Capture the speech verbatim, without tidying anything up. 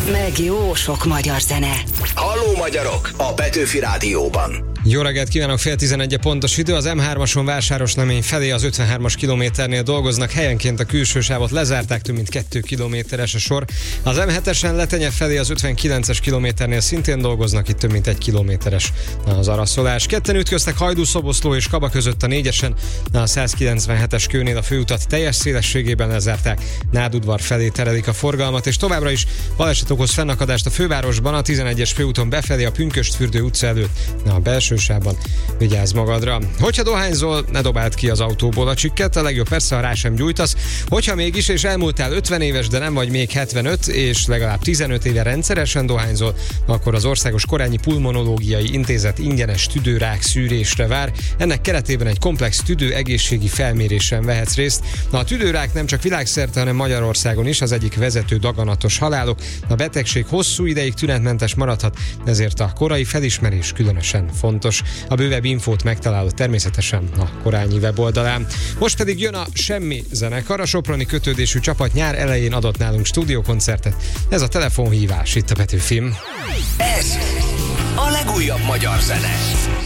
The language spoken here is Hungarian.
meg jó sok magyar zene. Halló magyarok, a Petőfi Rádióban. Jó reggelt kívánok, fél tizenegy a pontos idő. Az em hármason Vásároslemény felé az ötvenhármas kilométernél dolgoznak, helyenként a külső sávot lezárták, több mint két kilométeres a sor. Az em hetesen Letenye felé az ötvenkilences kilométernél szintén dolgoznak, itt több mint egy kilométeres az araszolás. Ketten ütköztek Hajdú-Szoboszló és Kaba között a négyesen, a százkilencvenhetes kőnél a főutat teljes szélességében lezárták, Nádudvar felé terelik a forgalmat, és továbbra is baleset okoz fennakadást a fővárosban, a tizenegyes főúton befelé a Pünkösdfürdő utca előtt, a belső sávban vigyázz magadra. Hogyha dohányzol, ne dobáld ki az autóból a csikket, a legjobb persze, ha rá sem gyújtasz. Hogyha mégis, és elmúltál ötven éves, de nem vagy még hetvenöt, és legalább tizenöt éve rendszeresen dohányzol, akkor az Országos Korányi Pulmonológiai Intézet ingyenes tüdőrák szűrésre vár. Ennek keretében egy komplex tüdő egészségi felmérésen vehetsz részt. Na, a tüdőrák nem csak világszerte, hanem Magyarországon is az egyik vezető daganatos halálok. A betegség hosszú ideig tünetmentes maradhat, ezért a korai felismerés különösen fontos. A bővebb infót megtalálod természetesen a Korányi weboldalán. Most pedig jön a Semmi zenekar, a soproni kötődésű csapat nyár elején adott nálunk stúdiókoncertet. Ez a telefonhívás itt a Petőfin. Ez a legújabb magyar zene.